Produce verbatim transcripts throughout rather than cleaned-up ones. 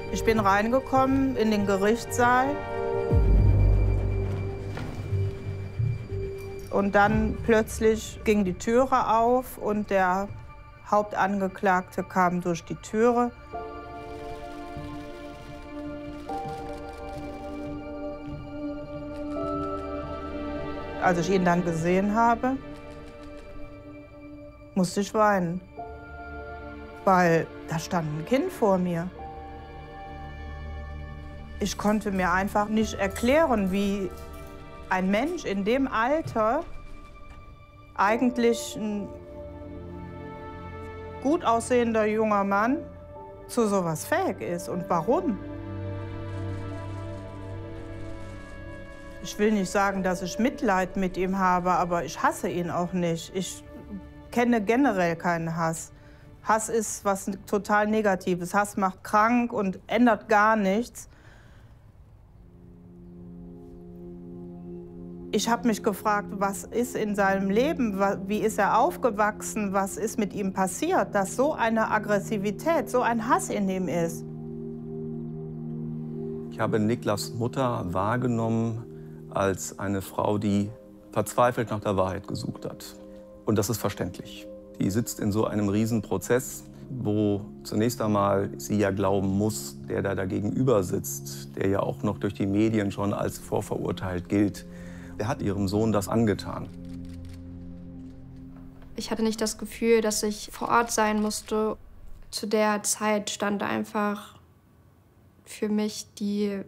Ich bin reingekommen in den Gerichtssaal. Und dann plötzlich ging die Türe auf und der Hauptangeklagte kam durch die Türe. Als ich ihn dann gesehen habe, musste ich weinen, weil da stand ein Kind vor mir. Ich konnte mir einfach nicht erklären, wie ein Mensch in dem Alter eigentlich ein gut aussehender junger Mann zu sowas fähig ist und warum. Ich will nicht sagen, dass ich Mitleid mit ihm habe, aber ich hasse ihn auch nicht. Ich kenne generell keinen Hass. Hass ist was total Negatives. Hass macht krank und ändert gar nichts. Ich habe mich gefragt, was ist in seinem Leben, wie ist er aufgewachsen, was ist mit ihm passiert, dass so eine Aggressivität, so ein Hass in ihm ist. Ich habe Niklas Mutter wahrgenommen als eine Frau, die verzweifelt nach der Wahrheit gesucht hat. Und das ist verständlich. Die sitzt in so einem Riesenprozess, wo zunächst einmal sie ja glauben muss, der da dagegenüber sitzt, der ja auch noch durch die Medien schon als vorverurteilt gilt, der hat ihrem Sohn das angetan. Ich hatte nicht das Gefühl, dass ich vor Ort sein musste. Zu der Zeit stand einfach für mich die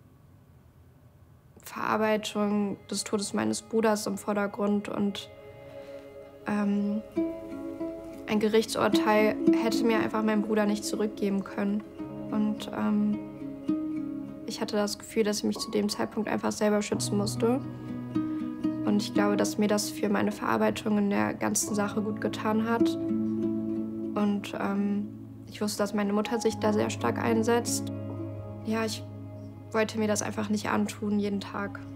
Verarbeitung des Todes meines Bruders im Vordergrund. Und ähm, ein Gerichtsurteil hätte mir einfach meinen Bruder nicht zurückgeben können. Und ähm, ich hatte das Gefühl, dass ich mich zu dem Zeitpunkt einfach selber schützen musste. Und ich glaube, dass mir das für meine Verarbeitung in der ganzen Sache gut getan hat. Und ähm, ich wusste, dass meine Mutter sich da sehr stark einsetzt. Ja, ich wollte mir das einfach nicht antun, jeden Tag.